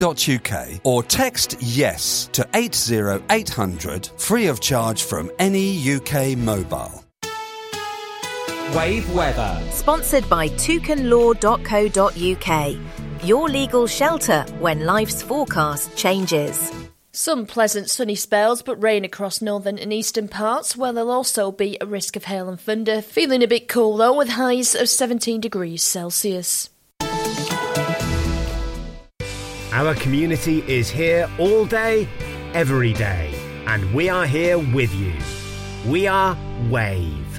or text YES to 80800 free of charge from any UK mobile. Wave weather. Sponsored by toucanlaw.co.uk. Your legal shelter when life's forecast changes. Some pleasant sunny spells, but rain across northern and eastern parts, where there'll also be a risk of hail and thunder. Feeling a bit cool though, with highs of 17 degrees Celsius. Our community is here all day, every day, and we are here with you. We are Wave.